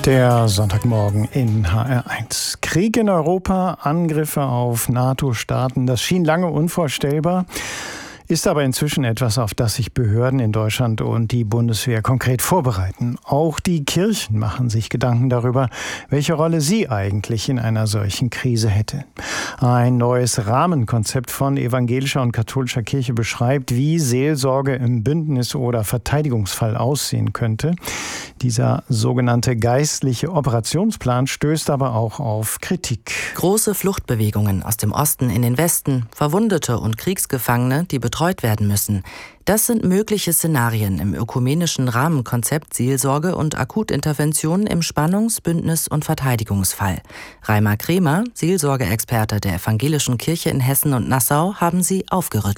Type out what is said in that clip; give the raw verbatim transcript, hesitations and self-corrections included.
Der Sonntagmorgen in H R eins. Krieg in Europa, Angriffe auf NATO-Staaten, das schien lange unvorstellbar, ist aber inzwischen etwas, auf das sich Behörden in Deutschland und die Bundeswehr konkret vorbereiten. Auch die Kirchen machen sich Gedanken darüber, welche Rolle sie eigentlich in einer solchen Krise hätte. Ein neues Rahmenkonzept von evangelischer und katholischer Kirche beschreibt, wie Seelsorge im Bündnis- oder Verteidigungsfall aussehen könnte. Dieser sogenannte geistliche Operationsplan stößt aber auch auf Kritik. Große Fluchtbewegungen aus dem Osten in den Westen, Verwundete und Kriegsgefangene, die betreut werden müssen. Das sind mögliche Szenarien im ökumenischen Rahmenkonzept Seelsorge und Akutintervention im Spannungs-, Bündnis- und Verteidigungsfall. Reimer Kremer, Seelsorgeexperte der Evangelischen Kirche in Hessen und Nassau, haben sie aufgerüttelt.